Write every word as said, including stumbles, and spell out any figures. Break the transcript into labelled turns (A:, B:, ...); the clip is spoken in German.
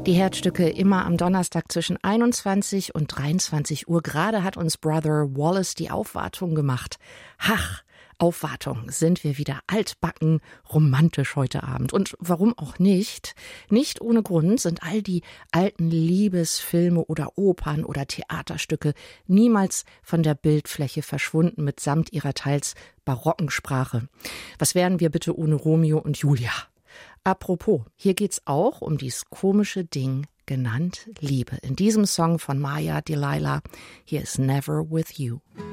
A: Die Herzstücke immer am Donnerstag zwischen einundzwanzig und dreiundzwanzig Uhr. Gerade hat uns Brother Wallace die Aufwartung gemacht. Ach, Aufwartung, sind wir wieder altbacken, romantisch heute Abend. Und warum auch nicht? Nicht ohne Grund sind all die alten Liebesfilme oder Opern oder Theaterstücke niemals von der Bildfläche verschwunden, mitsamt ihrer teils barocken Sprache. Was wären wir bitte ohne Romeo und Julia? Apropos, hier geht's auch um dieses komische Ding, genannt Liebe. In diesem Song von Maya Delilah, hier ist Never With You.